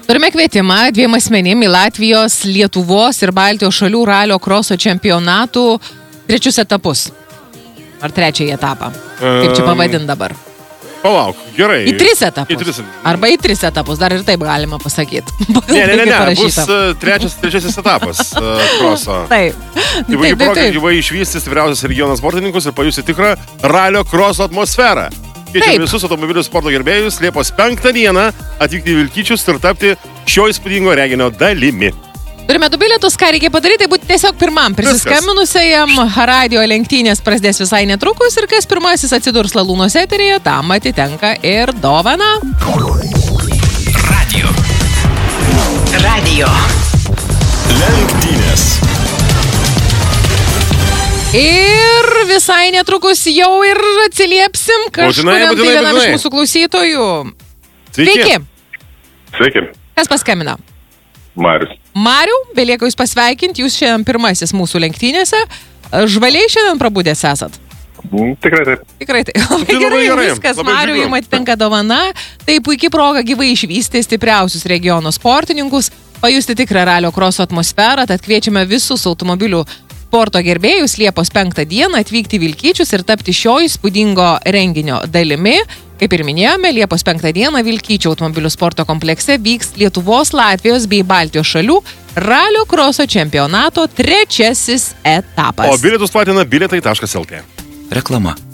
Turime kvietimą 2 asmenim į Latvijos, Lietuvos ir Baltijos šalių ralio kroso čempionatų 3 etapus. Ar 3 etapą. Kaip čia pavadint dabar? Palauk, gerai. Į 3 etapus. Arba į 3 etapus, dar ir taip galima pasakyti. Ne, bus trečiasis etapas kroso. Taip. Taip. Gyvai išvysti stipriausias regiono sportininkus ir pajusti tikrą ralio kroso atmosferą. Kviečiame visus automobilių sporto gerbėjus Liepos 5 dieną atvykti į Vilkyčius ir tapti šio įspūdingo reginio dalimi. Turime 2 bilietus, ką reikia padaryti, būti tiesiog pirmam prisiskambinusiajam. Radio lenktynės prasidės visai netrukus ir kas pirmasis atsidurs Lalūnos eteryje, tam atitenka ir dovana. Radio. Lenktynės. Ir visai netrukus jau ir atsiliepsim kažkuriam tai vienam iš mūsų klausytojų. Sveiki. Sveiki. Kas paskambina? Marius, belieka jūs pasveikinti, jūs šiandien pirmasis mūsų lenktynėse. Žvaliai šiandien prabudęs esat? Tikrai taip. Tikrai taip. Gerai, viskas, Mariu, jums atitenka dovana. Tai puikiai proga gyvai išvysti stipriausius regiono sportininkus, pajusti tikrą ralio kroso atmosferą, tad kviečiame visus automobilių sporto gerbėjus Liepos 5 dieną atvykti į Vilkyčius ir tapti šio įspūdingo renginio dalimi. Kaip ir minėjome, Liepos 5 dieną Vilkyčių automobilių sporto komplekse vyks Lietuvos, Latvijos bei Baltijos šalių ralio kroso čempionato 3 etapas. O bilietus platina bilietai.lt. Reklama.